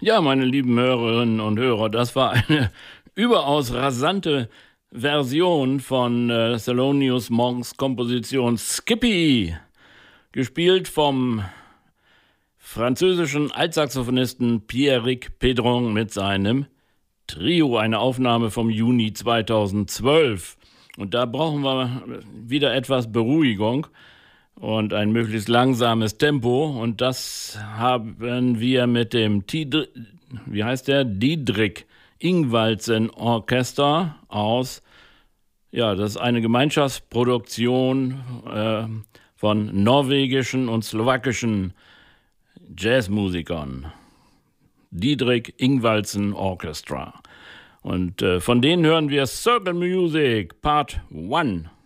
Ja, meine lieben Hörerinnen und Hörer, das war eine überaus rasante Version von Thelonious Monks Komposition Skippy, gespielt vom französischen Altsaxophonisten Pierrick Pedron mit seinem Trio, eine Aufnahme vom Juni 2012. Und da brauchen wir wieder etwas Beruhigung und ein möglichst langsames Tempo. Und das haben wir mit dem Diedrich Ingvaldsen Orchester aus. Ja, das ist eine Gemeinschaftsproduktion von norwegischen und slowakischen Jazzmusikern. Diedrich Ingvaldsen Orchestra. Und von denen hören wir Circle Music Part 1.